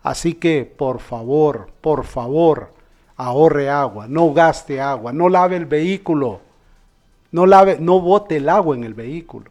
Así que, por favor, ahorre agua, no gaste agua, no lave el vehículo, no bote el agua en el vehículo.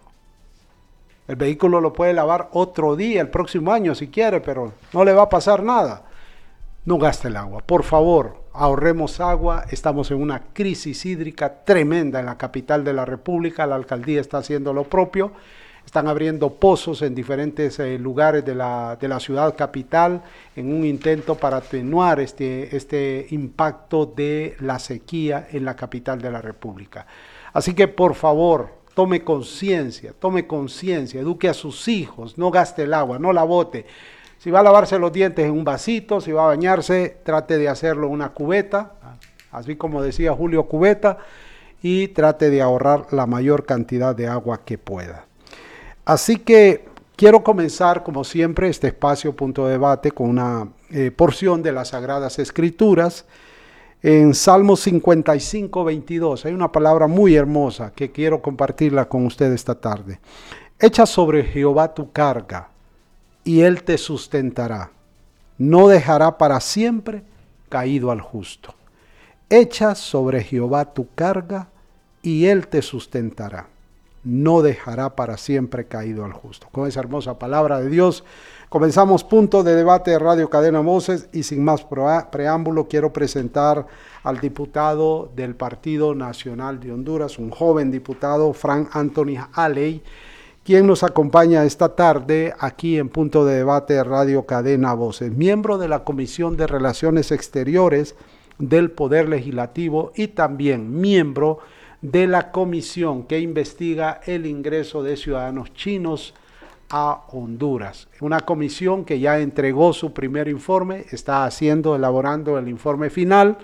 El vehículo lo puede lavar otro día, el próximo año si quiere, pero no le va a pasar nada. No gaste el agua, por favor, ahorremos agua. Estamos en una crisis hídrica tremenda en la capital de la República. La alcaldía está haciendo lo propio. Están abriendo pozos en diferentes lugares de la ciudad capital en un intento para atenuar este impacto de la sequía en la capital de la República. Así que, por favor, tome conciencia, eduque a sus hijos, no gaste el agua, no la bote. Si va a lavarse los dientes en un vasito, si va a bañarse, trate de hacerlo en una cubeta, así como decía Julio Cubeta, y trate de ahorrar la mayor cantidad de agua que pueda. Así que quiero comenzar, como siempre, este espacio Punto de Debate con una porción de las Sagradas Escrituras. En Salmo 55, 22, hay una palabra muy hermosa que quiero compartirla con ustedes esta tarde. Echa sobre Jehová tu carga, y él te sustentará. No dejará para siempre caído al justo. Echa sobre Jehová tu carga, y él te sustentará. No dejará para siempre caído al justo. Con esa hermosa palabra de Dios, comenzamos Punto de Debate de Radio Cadena Voces, y sin más preámbulo quiero presentar al diputado del Partido Nacional de Honduras, un joven diputado, Frank Anthony Aley, quien nos acompaña esta tarde aquí en Punto de Debate de Radio Cadena Voces, miembro de la Comisión de Relaciones Exteriores del Poder Legislativo y también miembro de la comisión que investiga el ingreso de ciudadanos chinos a Honduras. Una comisión que ya entregó su primer informe, está elaborando el informe final,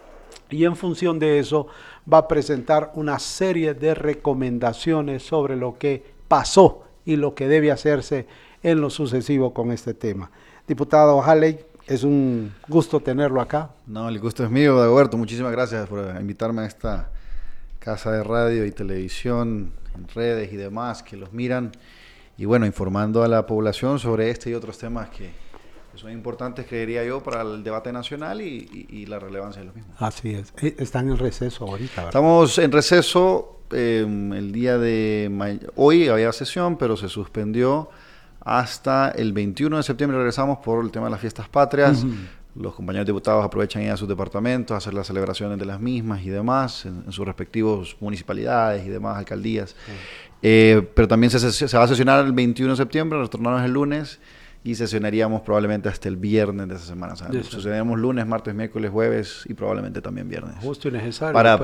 y en función de eso va a presentar una serie de recomendaciones sobre lo que pasó y lo que debe hacerse en lo sucesivo con este tema. Diputado Aley, es un gusto tenerlo acá. No, el gusto es mío, Dagoberto. Muchísimas gracias por invitarme a esta casa de radio y televisión, en redes y demás que los miran. Y bueno, informando a la población sobre este y otros temas que son importantes, creería yo, para el debate nacional y la relevancia de los mismos. Así es. Están en receso ahorita, ¿verdad? Estamos en receso. El día de hoy había sesión, pero se suspendió hasta el 21 de septiembre. Regresamos por el tema de las fiestas patrias. Los compañeros diputados aprovechan ir a sus departamentos a hacer las celebraciones de las mismas y demás, en sus respectivos municipalidades y demás alcaldías. Pero también se va a sesionar el 21 de septiembre, retornamos el lunes, y sesionaríamos probablemente hasta el viernes de esa semana. O sea, sesionaríamos lunes, martes, miércoles, jueves y probablemente también viernes. Justo y necesario. Para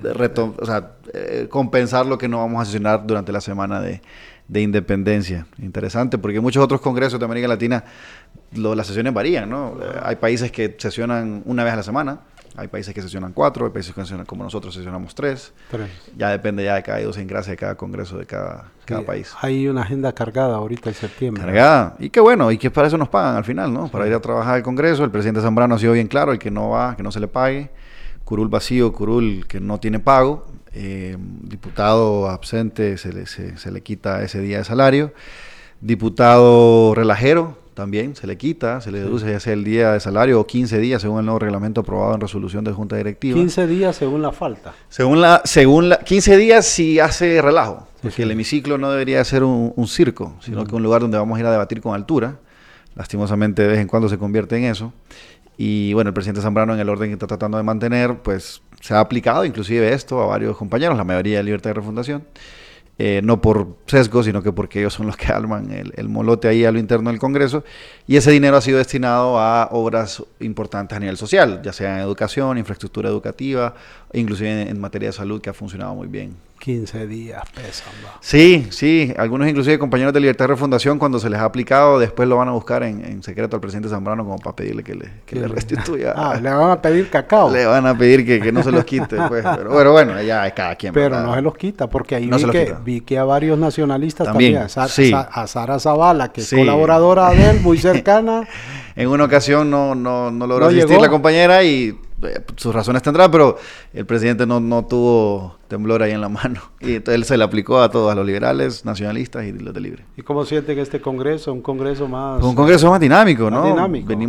compensar lo que no vamos a sesionar durante la semana de independencia. Interesante, porque muchos otros congresos de América Latina las sesiones varían, ¿no? Hay países que sesionan una vez a la semana, hay países que sesionan 4, hay países que sesionan, como nosotros sesionamos 3. Ya depende ya de cada idiosincrasia de cada congreso de cada país. Hay una agenda cargada ahorita en septiembre. Cargada, y qué bueno, y que para eso nos pagan al final, ¿no? Para ir a trabajar al congreso. El presidente Zambrano ha sido bien claro, el que no va, que no se le pague. Curul vacío, curul que no tiene pago. Diputado absente se le quita ese día de salario. Diputado relajero también se le quita, se le deduce ya sea el día de salario o 15 días según el nuevo reglamento aprobado en resolución de Junta Directiva. 15 días según la falta. Según la 15 días si hace relajo, porque el hemiciclo no debería ser un circo, sino que un lugar donde vamos a ir a debatir con altura. Lastimosamente de vez en cuando se convierte en eso. Y bueno, el presidente Zambrano, en el orden que está tratando de mantener, pues se ha aplicado inclusive esto a varios compañeros, la mayoría de Libertad y Refundación. No por sesgo, sino que porque ellos son los que arman el molote ahí a lo interno del Congreso, y ese dinero ha sido destinado a obras importantes a nivel social, ya sea en educación, infraestructura educativa, inclusive en materia de salud, que ha funcionado muy bien. 15 días pesan, ¿va? Sí, algunos inclusive compañeros de Libertad y Refundación, cuando se les ha aplicado, después lo van a buscar en secreto al presidente Zambrano como para pedirle que le restituya. Le van a pedir cacao. Le van a pedir que no se los quite, pues. Pero bueno, ya es cada quien. Pero no se los quita, porque ahí vi que a varios nacionalistas también a Sara Zavala, que es colaboradora de él, muy cercana. En una ocasión no logró asistir la compañera y sus razones tendrá, pero el presidente no tuvo temblor ahí en la mano. Y entonces él se le aplicó a todos, a los liberales, nacionalistas y los de Libre. ¿Y cómo siente que este congreso, un congreso más... Un congreso más dinámico, ¿no? Dinámico.